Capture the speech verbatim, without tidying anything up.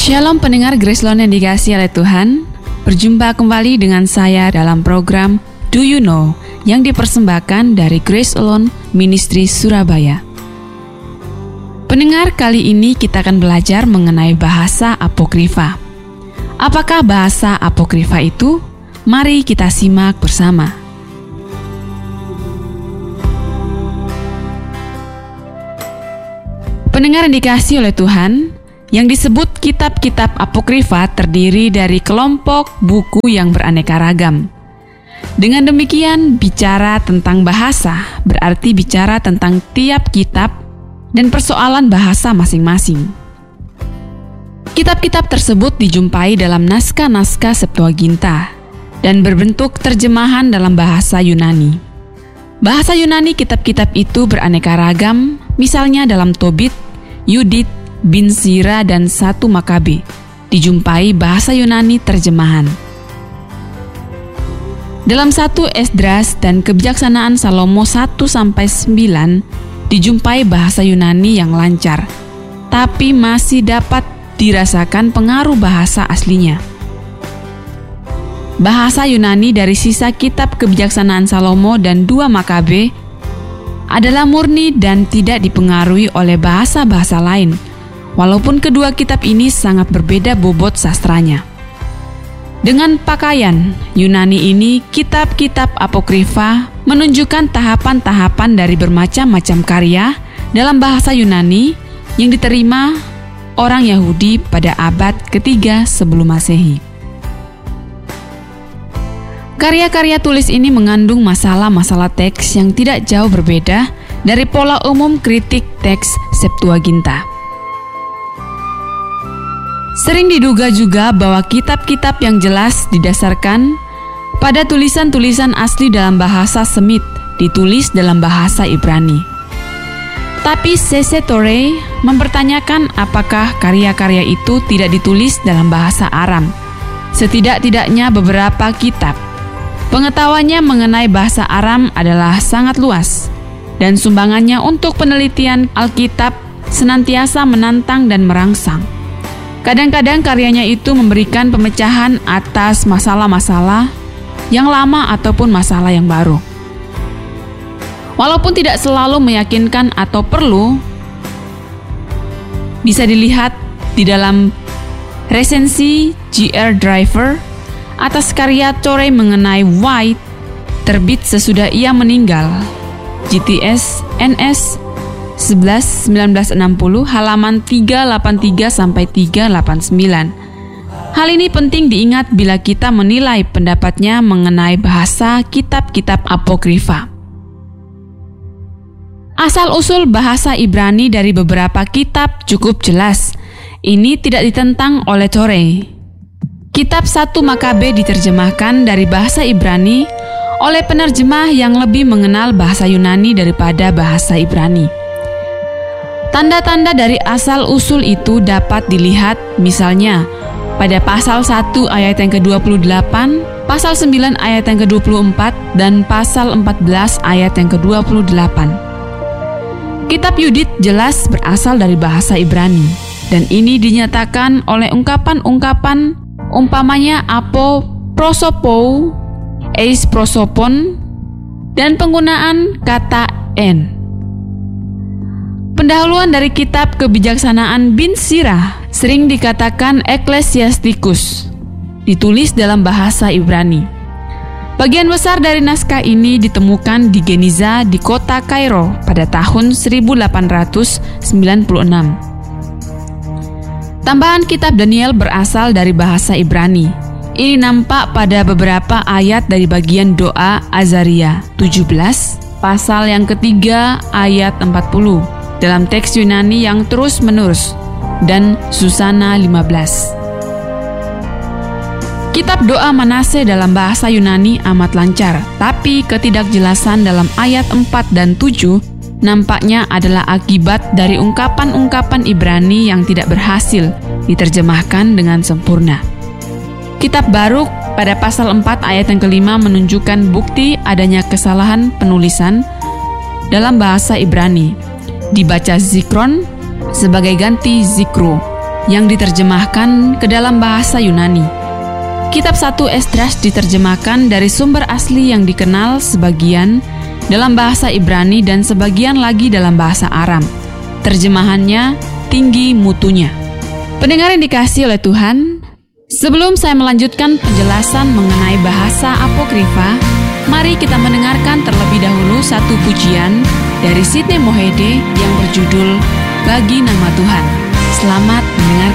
Shalom pendengar Grace Lone yang dikasihi oleh Tuhan. Berjumpa kembali dengan saya dalam program Do You Know yang dipersembahkan dari Grace Lone Ministry Surabaya. Pendengar, kali ini kita akan belajar mengenai bahasa apokrifa. Apakah bahasa apokrifa itu? Mari kita simak bersama. Pendengar yang dikasihi oleh Tuhan, yang disebut kitab-kitab apokrifa terdiri dari kelompok buku yang beraneka ragam. Dengan demikian, bicara tentang bahasa berarti bicara tentang tiap kitab dan persoalan bahasa masing-masing. Kitab-kitab tersebut dijumpai dalam naskah-naskah Septuaginta dan berbentuk terjemahan dalam bahasa Yunani. Bahasa Yunani kitab-kitab itu beraneka ragam, misalnya dalam Tobit, Yudit, Bin Sira, dan satu Makabe dijumpai bahasa Yunani terjemahan. Dalam satu Esdras dan Kebijaksanaan Salomo satu sampai sembilan dijumpai bahasa Yunani yang lancar, tapi masih dapat dirasakan pengaruh bahasa aslinya. Bahasa Yunani dari sisa kitab Kebijaksanaan Salomo dan dua Makabe adalah murni dan tidak dipengaruhi oleh bahasa-bahasa lain, walaupun kedua kitab ini sangat berbeda bobot sastranya. Dengan pakaian Yunani ini, kitab-kitab apokrifa menunjukkan tahapan-tahapan dari bermacam-macam karya dalam bahasa Yunani yang diterima orang Yahudi pada abad ketiga sebelum Masehi. Karya-karya tulis ini mengandung masalah-masalah teks yang tidak jauh berbeda dari pola umum kritik teks Septuaginta. Sering diduga juga bahwa kitab-kitab yang jelas didasarkan pada tulisan-tulisan asli dalam bahasa Semit ditulis dalam bahasa Ibrani. Tapi C C Torrey mempertanyakan apakah karya-karya itu tidak ditulis dalam bahasa Aram. Setidak-tidaknya beberapa kitab. Pengetahuannya mengenai bahasa Aram adalah sangat luas, dan sumbangannya untuk penelitian Alkitab senantiasa menantang dan merangsang. Kadang-kadang karyanya itu memberikan pemecahan atas masalah-masalah yang lama ataupun masalah yang baru. Walaupun tidak selalu meyakinkan atau perlu, bisa dilihat di dalam resensi G R Driver atas karya Torrey mengenai White terbit sesudah ia meninggal, G T S N S sebelas sembilan belas enam puluh halaman tiga delapan tiga sampai tiga delapan sembilan. Hal ini penting diingat bila kita menilai pendapatnya mengenai bahasa kitab-kitab apokrifa. Asal-usul bahasa Ibrani dari beberapa kitab cukup jelas. Ini tidak ditentang oleh Torrey. Kitab satu Makabe diterjemahkan dari bahasa Ibrani oleh penerjemah yang lebih mengenal bahasa Yunani daripada bahasa Ibrani. Tanda-tanda dari asal-usul itu dapat dilihat misalnya pada pasal satu ayat yang ke dua puluh delapan, pasal sembilan ayat yang ke dua puluh empat, dan pasal empat belas ayat yang ke dua puluh delapan. Kitab Yudit jelas berasal dari bahasa Ibrani, dan ini dinyatakan oleh ungkapan-ungkapan umpamanya apo, prosopou, eis prosopon, dan penggunaan kata en. Pendahuluan dari kitab Kebijaksanaan Bin Sira sering dikatakan Ecclesiasticus, ditulis dalam bahasa Ibrani. Bagian besar dari naskah ini ditemukan di Geniza di kota Kairo pada tahun seribu delapan ratus sembilan puluh enam. Tambahan kitab Daniel berasal dari bahasa Ibrani. Ini nampak pada beberapa ayat dari bagian doa Azaria tujuh belas, pasal yang ketiga ayat empat puluh, dalam teks Yunani yang terus-menerus, dan Susana lima belas. Kitab doa Manase dalam bahasa Yunani amat lancar, tapi ketidakjelasan dalam ayat empat dan tujuh nampaknya adalah akibat dari ungkapan-ungkapan Ibrani yang tidak berhasil diterjemahkan dengan sempurna. Kitab Baruk pada pasal empat ayat yang kelima menunjukkan bukti adanya kesalahan penulisan dalam bahasa Ibrani. Dibaca Zikron sebagai ganti Zikru. yang diterjemahkan ke dalam bahasa Yunani. Kitab satu Esdras diterjemahkan dari sumber asli yang dikenal sebagian dalam bahasa Ibrani dan sebagian lagi dalam bahasa Aram. Terjemahannya tinggi mutunya. Pendengar yang dikasihi oleh Tuhan, sebelum saya melanjutkan penjelasan mengenai bahasa apokrifa, mari kita mendengarkan terlebih dahulu satu pujian dari Sidney Mohede yang berjudul Bagi Nama Tuhan. Selamat mendengarkan.